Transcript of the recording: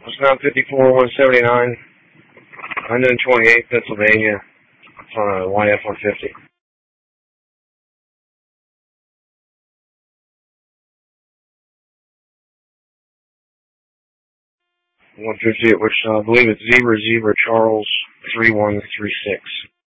It's now 54-179, 128 Pennsylvania. It's on a YF-150. 150 at Wichita. I believe it's Zebra Charles 3136.